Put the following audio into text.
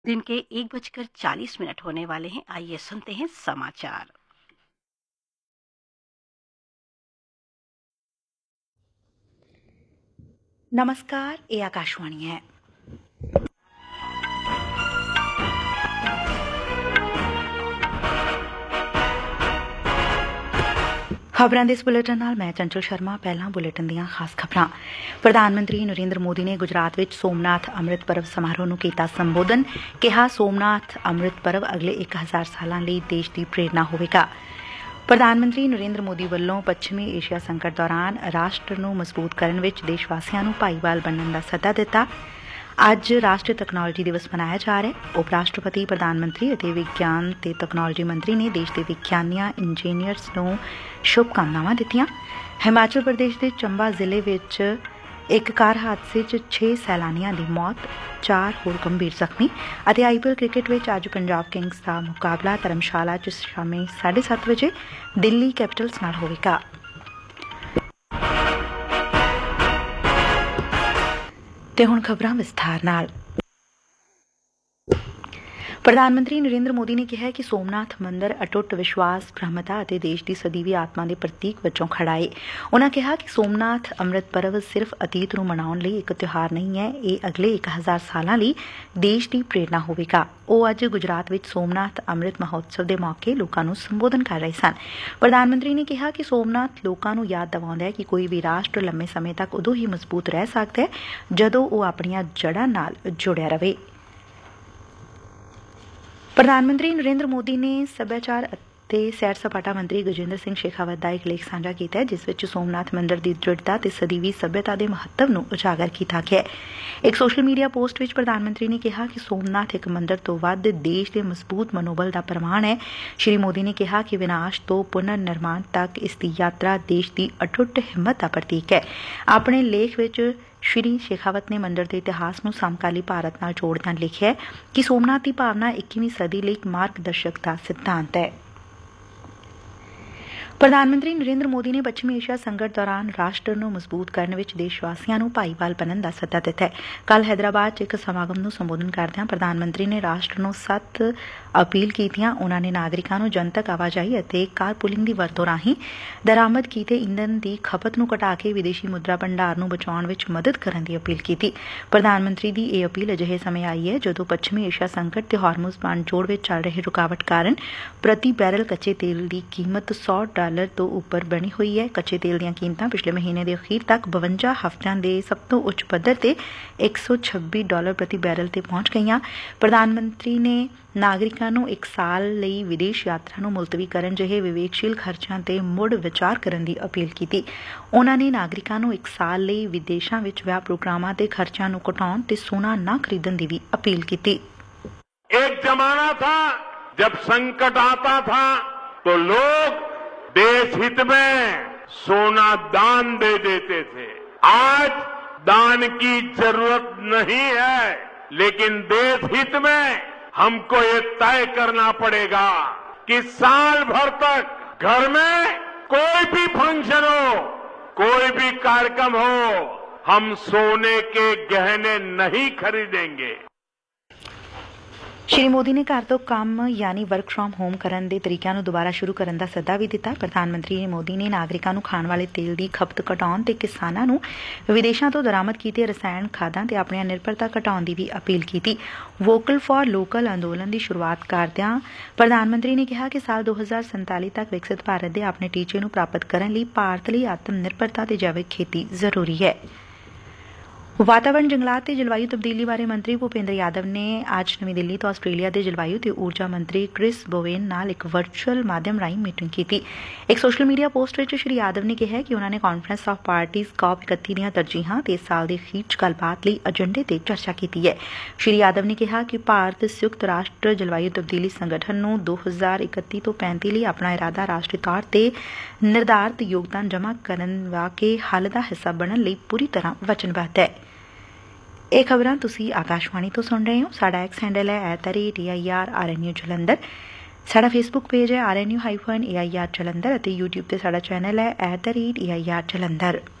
दिन के 1:40 होने वाले हैं। आइए सुनते हैं समाचार। नमस्कार, ये आकाशवाणी है। ਖਬਰਾਂ ਦੇ ਇਸ ਬੁਲੇਟਿਨ ਨਾਲ ਮੈਂ ਚੰਚਲ ਸ਼ਰਮਾ। ਪਹਿਲਾਂ ਬੁਲੇਟਿਨ ਦੀਆਂ ਖਾਸ ਖਬਰਾਂ। ਪ੍ਰਧਾਨ ਮੰਤਰੀ ਨਰਿੰਦਰ ਮੋਦੀ ਨੇ ਗੁਜਰਾਤ ਵਿੱਚ ਸੋਮਨਾਥ ਅੰਮ੍ਰਿਤ ਪਰਵ ਸਮਾਰੋਹ ਨੂੰ ਕੀਤਾ ਸੰਬੋਧਨ। ਕਿਹਾ, ਸੋਮਨਾਥ ਅੰਮ੍ਰਿਤ ਪਰਵ ਅਗਲੇ 1000 ਸਾਲਾਂ ਲਈ ਦੇਸ਼ ਦੀ ਪ੍ਰੇਰਨਾ ਹੋਵੇਗਾ। ਪ੍ਰਧਾਨ ਮੰਤਰੀ ਨਰਿੰਦਰ ਮੋਦੀ ਵੱਲੋਂ ਪੱਛਮੀ ਏਸ਼ੀਆ ਸੰਕਟ ਦੌਰਾਨ ਰਾਸ਼ਟਰ ਨੂੰ ਮਜ਼ਬੂਤ ਕਰਨ ਵਿੱਚ ਦੇਸ਼ ਵਾਸੀਆਂ ਨੂੰ ਭਾਈਵਾਲ ਬਣਨ ਦਾ ਸੱਦਾ ਦਿੱਤਾ। ਅੱਜ ਰਾਸ਼ਟਰੀ ਤਕਨਾਲੋਜੀ ਦਿਵਸ ਮਨਾਇਆ ਜਾ ਰਿਹਾ। ਉਪ ਰਾਸ਼ਟਰਪਤੀ, ਪ੍ਰਧਾਨ ਮੰਤਰੀ ਅਤੇ ਵਿਗਿਆਨ ਤੇ ਤਕਨਾਲੋਜੀ ਮੰਤਰੀ ਨੇ ਦੇਸ਼ ਦੇ ਵਿਗਿਆਨੀਆਂ, ਇੰਜੀਨੀਅਰਸ ਨੂੰ ਸ਼ੁਭਕਾਮਨਾਵਾਂ ਦਿੱਤੀਆਂ। ਹਿਮਾਚਲ ਪ੍ਰਦੇਸ਼ ਦੇ ਚੰਬਾ ਜ਼ਿਲ੍ਹੇ ਵਿੱਚ ਇੱਕ ਕਾਰ ਹਾਦਸੇ 'ਚ 6 ਸੈਲਾਨੀਆਂ ਦੀ ਮੌਤ, 4 ਹੋਰ ਗੰਭੀਰ ਜ਼ਖਮੀ। ਅਤੇ IPL ਕ੍ਰਿਕਟ ਵਿੱਚ ਅੱਜ ਪੰਜਾਬ ਕਿੰਗਸ ਦਾ ਮੁਕਾਬਲਾ ਧਰਮਸ਼ਾਲਾ 'ਚ ਸ਼ਾਮੀ 7:30 ਵਜੇ ਦਿੱਲੀ ਕੈਪੀਟਲਸ ਨਾਲ ਹੋਵੇਗਾ। ਤੇ ਹੁਣ ਖਬਰਾਂ ਵਿਸਥਾਰ ਨਾਲ। ਪ੍ਰਧਾਨ ਮੰਤਰੀ ਨਰਿੰਦਰ ਮੋਦੀ ਨੇ ਕਿਹਾ ਕਿ ਸੋਮਨਾਥ ਮੰਦਰ ਅਟੁੱਟ ਵਿਸ਼ਵਾਸ, ਬ੍ਰਹਮਤਾ ਅਤੇ ਦੇਸ਼ ਦੀ ਸਦੀਵੀ ਆਤਮਾ ਦੇ ਪ੍ਰਤੀਕ ਵਜੋਂ ਖੜਾ ਏ। ਉਨ੍ਹਾਂ ਕਿਹਾ ਕਿ ਸੋਮਨਾਥ ਅੰਮ੍ਰਿਤ ਪਰਵ ਸਿਰਫ਼ ਅਤੀਤ ਨੂੰ ਮਨਾਉਣ ਲਈ ਇੱਕ ਤਿਉਹਾਰ ਨਹੀਂ ਹੈ, ਇਹ ਅਗਲੇ 1000 ਸਾਲਾਂ ਲਈ ਦੇਸ਼ ਦੀ ਪ੍ਰੇਰਨਾ ਹੋਵੇਗਾ। ਉਹ ਅੱਜ ਗੁਜਰਾਤ ਵਿੱਚ ਸੋਮਨਾਥ ਅੰਮ੍ਰਿਤ ਮਹੋਤਸਵ ਦੇ ਮੌਕੇ ਲੋਕਾਂ ਨੂੰ ਸੰਬੋਧਨ ਕਰ ਰਹੇ ਸਨ। ਪ੍ਰਧਾਨ ਮੰਤਰੀ ਨੇ ਕਿਹਾ ਕਿ ਸੋਮਨਾਥ ਲੋਕਾਂ ਨੂੰ ਯਾਦ ਦਿਵਾਉਂਦਾ ਹੈ ਕਿ ਕੋਈ ਵੀ ਰਾਸ਼ਟਰ ਲੰਮੇ ਸਮੇਂ ਤੱਕ ਉਦੋਂ ਹੀ ਮਜ਼ਬੂਤ ਰਹਿ ਸਕਦਾ ਹੈ ਜਦੋਂ ਉਹ ਆਪਣੀਆਂ ਜੜ੍ਹਾਂ ਨਾਲ ਜੁੜਿਆ ਰਹੇ। ਪ੍ਰਧਾਨ ਮੰਤਰੀ ਨਰਿੰਦਰ ਮੋਦੀ ਨੇ ਸੱਭਿਆਚਾਰ ਅਤੇ ਸੈਰ ਸਪਾਟਾ ਮੰਤਰੀ ਗਜੇਂਦਰ ਸਿੰਘ ਸ਼ੇਖਾਵਤ ਦਾ ਇੱਕ ਲੇਖ ਸਾਂਝਾ ਕੀਤਾ, ਜਿਸ ਵਿੱਚ ਸੋਮਨਾਥ ਮੰਦਰ ਦੀ ਦ੍ਰਿੜਤਾ ਤੇ ਸਦੀਵੀ ਸੱਭਿਅਤਾ ਦੇ ਮਹੱਤਵ ਨੂੰ ਉਜਾਗਰ ਕੀਤਾ ਗਿਆ। ਇੱਕ ਸੋਸ਼ਲ ਮੀਡੀਆ ਪੋਸਟ ਵਿੱਚ ਪ੍ਰਧਾਨ ਮੰਤਰੀ ਨੇ ਕਿਹਾ ਕਿ ਸੋਮਨਾਥ ਇੱਕ ਮੰਦਰ ਤੋਂ ਵੱਧ ਦੇਸ਼ ਦੇ ਮਜ਼ਬੂਤ ਮਨੋਬਲ ਦਾ ਪ੍ਰਮਾਣ ਹੈ। ਸ਼੍ਰੀ ਮੋਦੀ ਨੇ ਕਿਹਾ ਕਿ ਵਿਨਾਸ਼ ਤੋਂ ਪੁਨਰ ਨਿਰਮਾਣ ਤੱਕ ਇਸ ਦੀ ਯਾਤਰਾ ਦੇਸ਼ ਦੀ ਅਟੁੱਟ ਹਿੰਮਤ ਦਾ ਪ੍ਰਤੀਕ ਹੈ। ਆਪਣੇ ਲੇਖ ਵਿੱਚ ਸ਼੍ਰੀ ਸ਼ੇਖਾਵਤ ਨੇ ਮੰਦਰ ਦੇ ਇਤਿਹਾਸ ਨੂੰ ਸਮਕਾਲੀ ਭਾਰਤ ਨਾਲ ਜੋੜਦਿਆਂ ਲਿਖਿਆ ਕਿ ਸੋਮਨਾਥ ਦੀ ਭਾਵਨਾ 21ਵੀਂ ਸਦੀ ਲਈ ਇੱਕ ਮਾਰਗਦਰਸ਼ਕ ਦਾ ਸਿਧਾਂਤ ਹੈ। ਪ੍ਰਧਾਨ ਮੰਤਰੀ ਨਰਿੰਦਰ ਮੋਦੀ ਨੇ ਪੱਛਮੀ ਏਸ਼ੀਆ ਸੰਕਟ ਦੌਰਾਨ ਰਾਸ਼ਟਰ ਨੂੰ ਮਜ਼ਬੂਤ ਕਰਨ ਵਿੱਚ ਦੇਸ਼ ਵਾਸੀਆਂ ਨੂੰ ਭਾਈਵਾਲ ਬਣਨ ਦਾ ਸੱਦਾ ਦਿੱਤਾ ਹੈ। ਕੱਲ੍ਹ ਹੈਦਰਾਬਾਦ 'ਚ ਇੱਕ ਸਮਾਗਮ ਨੂੰ ਸੰਬੋਧਨ ਕਰਦਿਆਂ ਪ੍ਰਧਾਨ ਮੰਤਰੀ ਨੇ ਰਾਸ਼ਟਰ ਨੂੰ 7 ਅਪੀਲ ਕੀਤੀਆਂ। ਉਨ੍ਹਾਂ ਨੇ ਨਾਗਰਿਕਾਂ ਨੂੰ ਜਨਤਕ ਆਵਾਜਾਈ ਅਤੇ ਕਾਰ ਪੂਲਿੰਗ ਦੀ ਵਰਤੋਂ ਰਾਹੀਂ ਦਰਾਮਦ ਕੀਤੇ ਇੰਧਨ ਦੀ ਖਪਤ ਨੂੰ ਘਟਾ ਕੇ ਵਿਦੇਸ਼ੀ ਮੁਦਰਾ ਭੰਡਾਰ ਨੂੰ ਬਚਾਉਣ ਵਿੱਚ ਮਦਦ ਕਰਨ ਦੀ ਅਪੀਲ ਕੀਤੀ। ਪ੍ਰਧਾਨ ਮੰਤਰੀ ਦੀ ਇਹ ਅਪੀਲ ਅਜਿਹੇ ਸਮੇਂ ਆਈ ਹੈ ਜਦੋਂ ਪੱਛਮੀ ਏਸ਼ੀਆ ਸੰਕਟ ਤੇ ਹਾਰਮੁਜ਼ ਬੰਨ੍ਹਜੋੜ ਵਿੱਚ ਚੱਲ ਰਹੇ ਰੁਕਾਵਟ ਕਾਰਨ ਪ੍ਰਤੀ ਬੈਰਲ ਕੱਚੇ ਤੇਲ ਦੀ ਕੀਮਤ $100 ਤੋਂ ਉੱਪਰ ਬਣੀ ਹੋਈ ਹੈ। ਕੱਚੇ ਤੇਲ ਦੀਆਂ ਕੀਮਤਾਂ ਪਿਛਲੇ ਮਹੀਨੇ ਦੇ ਅਖੀਰ ਤੱਕ 52 ਹਫ਼ਤਿਆਂ ਦੇ ਸਭ ਤੋਂ ਉੱਚ ਪੱਧਰ ਤੇ $126 ਪ੍ਰਤੀ ਬੈਰਲ ਤੇ ਪਹੁੰਚ ਗਈਆਂ। ਪ੍ਰਧਾਨ ਮੰਤਰੀ ਨੇ ਨਾਗਰਿਕਾਂ ਨੂੰ 1 ਸਾਲ ਲਈ ਵਿਦੇਸ਼ ਯਾਤਰਾ ਨੂੰ ਮੁਲਤਵੀ ਕਰਨ ਜਿਹੇ ਵਿਵੇਕਸ਼ੀਲ ਖਰਚਿਆਂ ਤੇ ਮੁੜ ਵਿਚਾਰ ਕਰਨ ਦੀ ਅਪੀਲ ਕੀਤੀ। ਉਨ੍ਹਾਂ ਨੇ ਨਾਗਰਿਕਾਂ ਨੂੰ 1 ਸਾਲ ਲਈ ਵਿਦੇਸ਼ਾਂ ਵਿੱਚ ਵਿਆਹ ਪ੍ਰੋਗਰਾਮਾਂ ਤੇ ਖਰਚਿਆਂ ਨੂੰ ਘਟਾਉਣ ਤੇ ਸੋਨਾ ਨਾ ਖਰੀਦਣ ਦੀ ਵੀ ਅਪੀਲ ਕੀਤੀ। एक जमाना था जब संकट आता था तो लोग देश हित में सोना दान दे देते थे। आज दान की जरूरत नहीं है, लेकिन देश हित में हमको ये तय करना पड़ेगा कि साल भर तक घर में कोई भी फंक्शन हो, कोई भी कार्यक्रम हो, हम सोने के गहने नहीं खरीदेंगे। ਸ਼੍ਰੀ ਮੋਦੀ ਨੇ ਘਰ ਤੋਂ ਕੰਮ ਯਾਨੀ ਵਰਕ ਫਰਮ ਹੋਮ ਕਰਨ ਦੇ ਤਰੀਕਿਆਂ ਨੂੰ ਦੁਬਾਰਾ ਸ਼ੁਰੂ ਕਰਨ ਦਾ ਸੱਦਾ ਵੀ ਦਿੱਤਾ। ਪ੍ਰਧਾਨ ਮੰਤਰੀ ਮੋਦੀ ਨੇ ਨਾਗਰਿਕਾਂ ਨੂੰ ਖਾਣ ਵਾਲੇ ਤੇਲ ਦੀ ਖਪਤ ਘਟਾਉਣ ਤੇ ਕਿਸਾਨਾਂ ਨੂੰ ਵਿਦੇਸ਼ਾਂ ਤੋਂ ਦਰਾਮਦ ਕੀਤੇ ਰਸਾਇਣ ਖਾਦਾਂ ਤੇ ਆਪਣੀਆਂ ਨਿਰਭਰਤਾ ਘਟਾਉਣ ਦੀ ਵੀ ਅਪੀਲ ਕੀਤੀ। ਵੋਕਲ ਫਾਰ ਲੋਕਲ ਅੰਦੋਲਨ ਦੀ ਸ਼ੁਰੂਆਤ ਕਰਦਿਆਂ ਪ੍ਰਧਾਨ ਮੰਤਰੀ ਨੇ ਕਿਹਾ ਕਿ ਸਾਲ 2047 ਤੱਕ ਵਿਕਸਿਤ ਭਾਰਤ ਦੇ ਆਪਣੇ ਟੀਚੇ ਨੂੰ ਪ੍ਰਾਪਤ ਕਰਨ ਲਈ ਭਾਰਤ ਲਈ ਆਤਮ ਨਿਰਭਰਤਾ ਤੇ ਜੈਵਿਕ ਖੇਤੀ ਜ਼ਰੂਰੀ ਹੈ। ਵਾਤਾਵਰਣ, ਜੰਗਲਾਤ ਤੇ ਜਲਵਾਯੂ ਤਬਦੀਲੀ ਬਾਰੇ ਮੰਤਰੀ ਭੁਪੇਂਦਰ ਯਾਦਵ ਨੇ ਅੱਜ ਨਵੀਂ ਦਿੱਲੀ ਤੋਂ ਆਸਟ੍ਰੇਲੀਆ ਦੇ ਜਲਵਾਯੂ ਤੇ ਊਰਜਾ ਮੰਤਰੀ ਕ੍ਰਿਸ ਬੋਵੇਨ ਨਾਲ ਇੱਕ ਵਰਚੁਅਲ ਮਾਧਿਅਮ ਰਾਹੀਂ ਮੀਟਿੰਗ ਕੀਤੀ। ਇੱਕ ਸੋਸ਼ਲ ਮੀਡੀਆ ਪੋਸਟ ਵਿੱਚ ਸ਼੍ਰੀ ਯਾਦਵ ਨੇ ਕਿਹਾ ਕਿ ਉਨ੍ਹਾਂ ਨੇ ਕਾਨਫਰੰਸ ਆਫ ਪਾਰਟੀਜ਼ COP31 ਦੀਆਂ ਤਰਜੀਹਾਂ ਤੇ ਇਸ ਸਾਲ ਦੇ ਅਖੀਰ 'ਚ ਗੱਲਬਾਤ ਲਈ ਏਜੰਡੇ ਤੇ ਚਰਚਾ ਕੀਤੀ ਹੈ। ਸ਼੍ਰੀ ਯਾਦਵ ਨੇ ਕਿਹਾ ਕਿ ਭਾਰਤ ਸੰਯੁਕਤ ਰਾਸ਼ਟਰ ਜਲਵਾਯੂ ਤਬਦੀਲੀ ਸੰਗਠਨ ਨੂੰ 2031 ਤੋਂ 35 ਲਈ ਆਪਣਾ ਇਰਾਦਾ ਰਾਸ਼ਟਰੀ ਤੌਰ ਤੇ ਨਿਰਧਾਰਤ ਯੋਗਦਾਨ ਜਮ੍ਹਾਂ ਕਰਵਾ ਕੇ ਹੱਲ ਦਾ ਹਿੱਸਾ ਬਣਨ ਲਈ ਪੂਰੀ ਤਰ੍ਹਾਂ ਵਚਨਬੱਧ ਹੈ। ਇਹ ਖਬਰਾਂ ਤੁਸੀਂ ਆਕਾਸ਼ਵਾਣੀ ਤੋਂ ਸੁਣ ਰਹੇ ਹੋ। ਸਾਡਾ ਐਕਸ ਹੈਂਡਲ ਹੈ @AIRRNU ਜਲੰਧਰ। ਸਾਡਾ ਫੇਸਬੁੱਕ ਪੇਜ ਹੈ RNU-AIR ਜਲੰਧਰ ਅਤੇ YouTube ਤੇ ਸਾਡਾ ਚੈਨਲ ਹੈ @AIR ਜਲੰਧਰ।